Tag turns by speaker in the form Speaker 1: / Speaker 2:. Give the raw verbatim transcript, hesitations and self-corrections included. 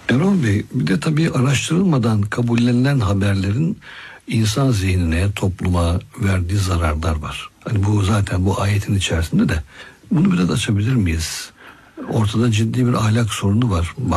Speaker 1: Erol Bey, bir de tabii araştırılmadan kabullenilen haberlerin insan zihnine, topluma verdiği zararlar var. Hani bu zaten bu ayetin içerisinde de. Bunu biraz açabilir miyiz? Ortada ciddi bir ahlak sorunu var.